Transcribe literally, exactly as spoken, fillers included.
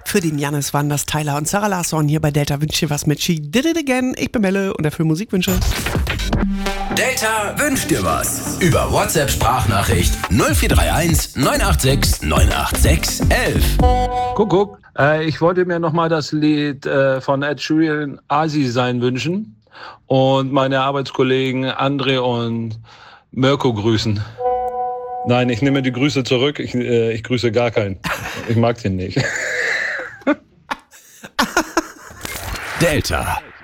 Für den Jannis waren das Tyler und Sarah Larsson hier bei Delta wünscht dir was mit She Did It Again. Ich bin Melle und erfülle Musikwünsche. Delta wünscht dir was. Über WhatsApp-Sprachnachricht null vier drei eins neun acht sechs neun acht sechs eins eins. Kuckuck, äh, ich wollte mir nochmal das Lied äh, von Ed Sheeran Asi sein wünschen und meine Arbeitskollegen André und Mirko grüßen. Nein, ich nehme die Grüße zurück. Ich, äh, ich grüße gar keinen. Ich mag den nicht. Delta.